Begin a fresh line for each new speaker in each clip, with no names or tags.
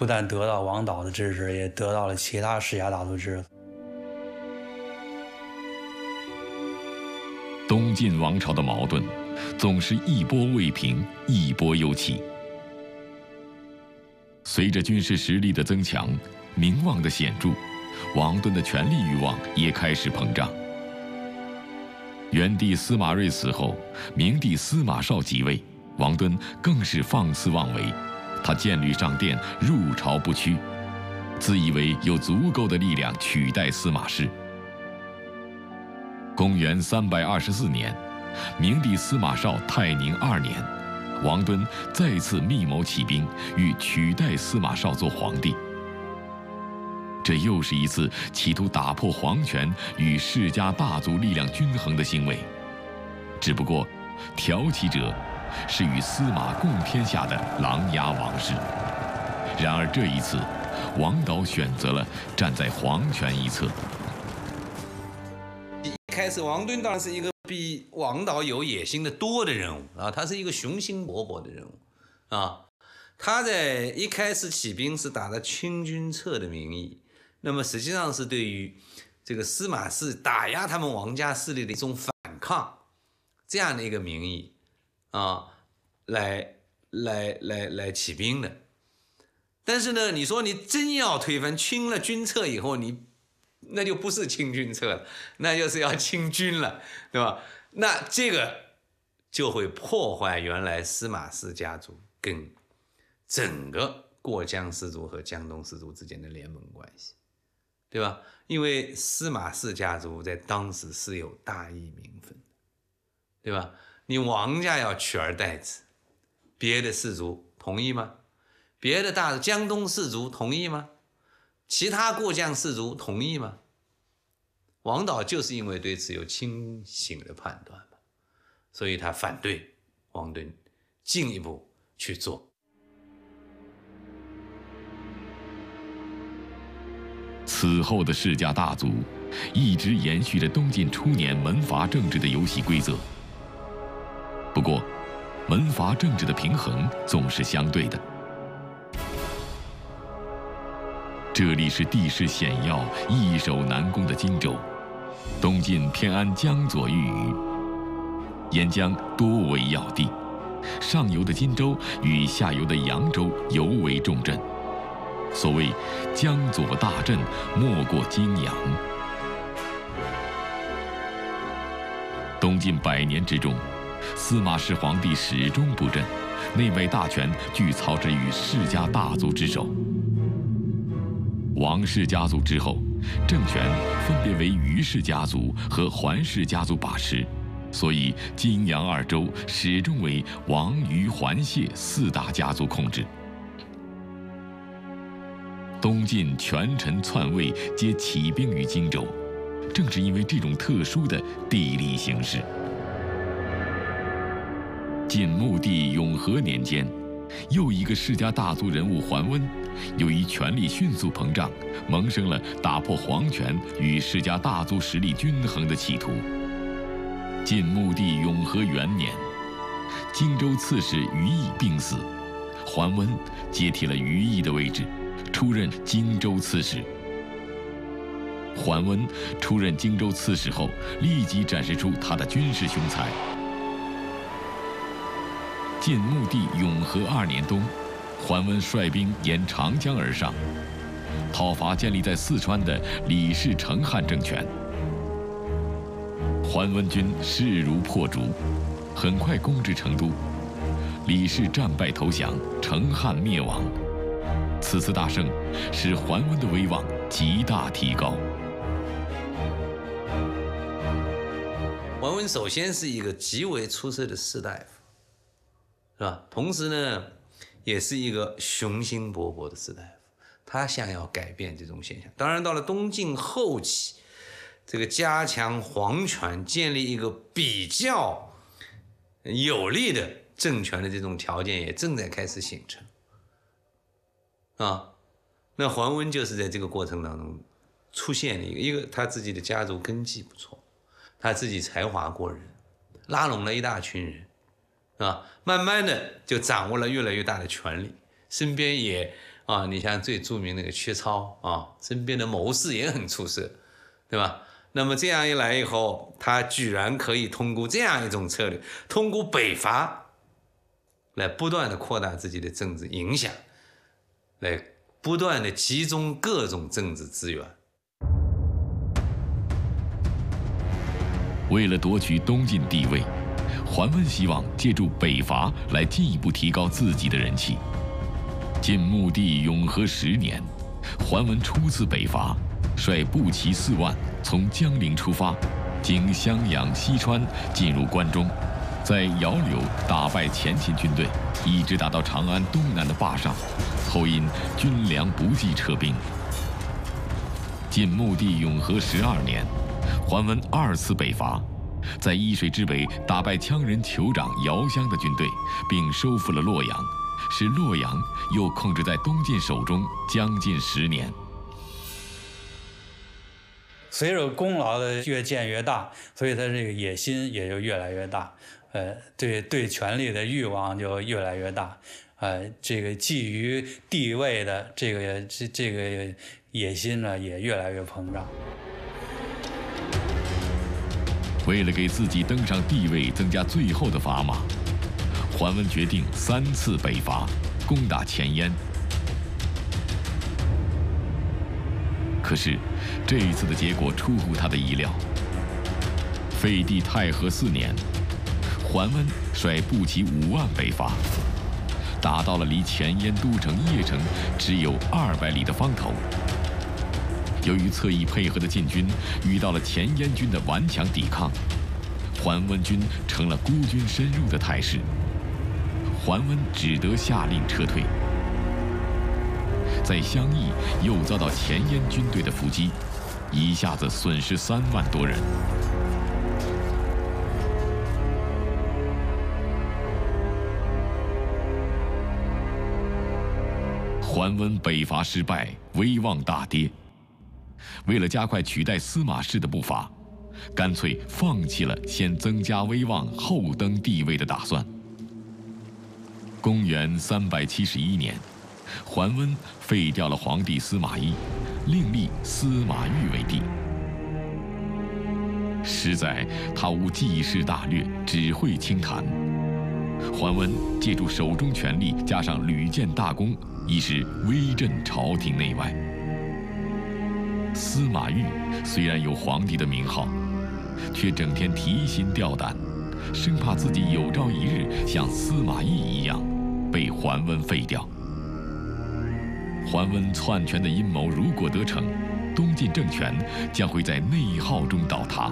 不但得到王导的支持，也得到了其他世家大族支持。
东晋王朝的矛盾总是一波未平，一波又起。随着军事实力的增强，名望的显著，王敦的权力欲望也开始膨胀。元帝司马睿死后，明帝司马绍即位，王敦更是放肆妄为，他建律上殿，入朝不趋，自以为有足够的力量取代司马氏。公元324年，明帝司马绍泰宁2年，王敦再次密谋起兵，欲取代司马绍做皇帝。这又是一次企图打破皇权与世家大族力量均衡的行为，只不过挑起者是与司马共天下的琅琊王氏。然而这一次，王导选择了站在皇权一侧。
一开始，王敦当然是一个比王导有野心的多的人物啊，他是一个雄心勃勃的人物啊。他在一开始起兵是打着清君侧的名义，那么实际上是对于这个司马氏打压他们王家势力的一种反抗，这样的一个名义啊，来起兵的。但是呢，你说你真要推翻清了君侧以后，那就不是清君侧了，那就是要清君了，对吧？那这个就会破坏原来司马氏家族跟整个过江氏族和江东氏族之间的联盟关系，对吧？因为司马氏家族在当时是有大义名分，对吧？你王家要取而代之，别的氏族同意吗？别的江东氏族同意吗？其他过江氏族同意吗？王导就是因为对此有清醒的判断嘛，所以他反对王敦进一步去做。
此后的世家大族一直延续着东晋初年门阀政治的游戏规则。不过，门阀政治的平衡总是相对的。这里是地势险要、易守难攻的荆州，东晋偏安江左豫渝，沿江多为要地，上游的荆州与下游的扬州尤为重镇。所谓江左大镇，莫过荆扬。东晋100年之中，司马氏皇帝始终不振，内外大权俱操之于世家大族之手。王氏家族之后，政权分别为于氏家族和桓氏家族把持，所以荆扬2州始终为王、于、桓、谢4大家族控制。东晋权臣篡位皆起兵于荆州，正是因为这种特殊的地理形势。晋穆帝永和年间，又一个世家大族人物桓温，由于权力迅速膨胀，萌生了打破皇权与世家大族实力均衡的企图。晋穆帝永和元年，荆州刺史于毅病死，桓温接替了于毅的位置，出任荆州刺史。桓温出任荆州刺史后，立即展示出他的军事雄才。晋穆帝永和2年冬，桓温率兵沿长江而上，讨伐建立在四川的李氏成汉政权。桓温军势如破竹，很快攻至成都，李氏战败投降，成汉灭亡。此次大胜使桓温的威望极大提高。
桓温首先是一个极为出色的士大夫，是吧？同时呢，也是一个雄心勃勃的士大夫。他想要改变这种现象。当然，到了东晋后期，这个加强皇权、建立一个比较有利的政权的这种条件也正在开始形成。那桓温就是在这个过程当中出现了一个他自己的家族根基不错，他自己才华过人，拉拢了一大群人，慢慢的就掌握了越来越大的权力，身边也啊，你像最著名那个薛超啊，身边的谋士也很出色，对吧？那么这样一来以后，他居然可以通过这样一种策略，通过北伐来不断的扩大自己的政治影响，来不断的集中各种政治资源。
为了夺取东晋地位，桓温希望借助北伐来进一步提高自己的人气。晋穆帝永和10年，桓温初次北伐，率步骑4万从江陵出发，经襄阳、西川进入关中，在姚柳打败前秦军队，一直打到长安东南的坝上，后因军粮不济撤兵。晋穆帝永和12年，桓温2次北伐，在易水之北打败羌人酋长姚襄的军队，并收复了洛阳，使洛阳又控制在东晋手中将近10年。
随着功劳的越建越大，所以他这个野心也就越来越大，对权力的欲望就越来越大，这个觊觎地位的这个野心呢也越来越膨胀。
为了给自己登上帝位增加最后的砝码，桓温决定3次北伐，攻打前燕。可是，这一次的结果出乎他的意料。废帝太和4年，桓温率步骑5万北伐，打到了离前燕都城邺城只有200里的方头。由于侧翼配合的晋军遇到了前燕军的顽强抵抗，桓温军成了孤军深入的态势。桓温只得下令撤退。在襄邑又遭到前燕军队的伏击，一下子损失3万多人。桓温北伐失败，威望大跌。为了加快取代司马氏的步伐，干脆放弃了先增加威望后登帝位的打算。公元371年，桓温废掉了皇帝司马懿，另立司马昱为帝。实在他无济世大略，只会清谈。桓温借助手中权力，加上屡建大功，一时威震朝廷内外。司马昱虽然有皇帝的名号，却整天提心吊胆，生怕自己有朝一日像司马懿一样被桓温废掉。桓温篡权的阴谋如果得逞，东晋政权将会在内耗中倒塌。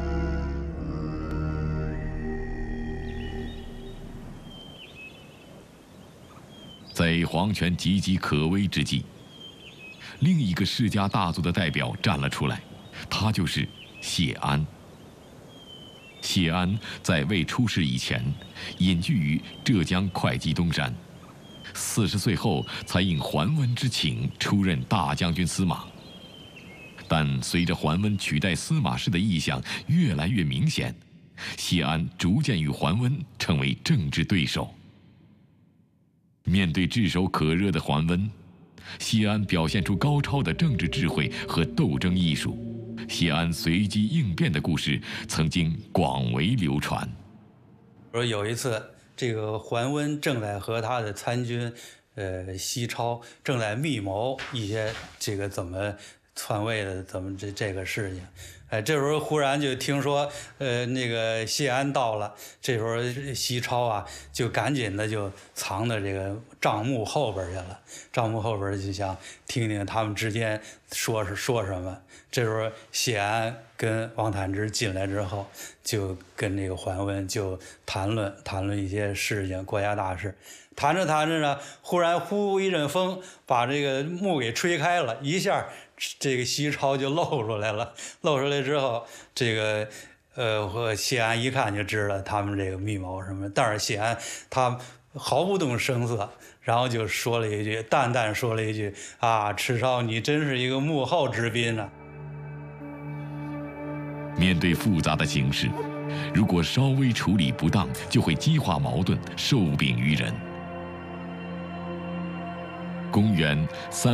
在皇权岌岌可危之际，另一个世家大族的代表站了出来，他就是谢安。谢安在未出仕以前，隐居于浙江会稽东山，40岁后才应桓温之请出任大将军司马。但随着桓温取代司马氏的意向越来越明显，谢安逐渐与桓温成为政治对手。面对炙手可热的桓温，谢安表现出高超的政治智慧和斗争艺术。谢安随机应变的故事曾经广为流传。
说有一次，这个桓温正在和他的参军，西超正在密谋一些这个怎么篡位的，怎么这个事情。这时候忽然就听说，那个谢安到了。这时候西超啊，就赶紧的就藏到这个帐幕后边去了。帐幕后边就想听听他们之间说什么。这时候谢安跟王坦之进来之后，就跟这个桓温就谈论一些事情，国家大事。谈着呢，忽然呼一阵风，把这个幕给吹开了，一下这个西超就露出来了。露出来之后，这个谢安一看就知道他们这个密谋什么。但是谢安他毫不动声色，然后就说了一句，淡淡说了一句：“啊，赤超，你真是一个幕后之宾啊！”
面对复杂的形势，如果稍微处理不当，就会激化矛盾，受柄于人。 公元3